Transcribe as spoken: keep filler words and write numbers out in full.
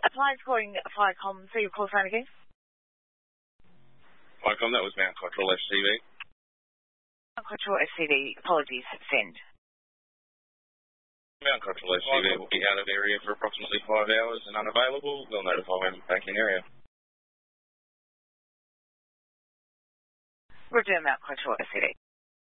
Appliance calling Firecom, so your call sign again? Firecom, that was Mount Cottrell S C V. Mount Cottrell S C V, apologies, send. Mount Cottrell S C V will be out of area for approximately five hours and unavailable. We'll notify when back in area. Roger, Mount Cottrell S C V.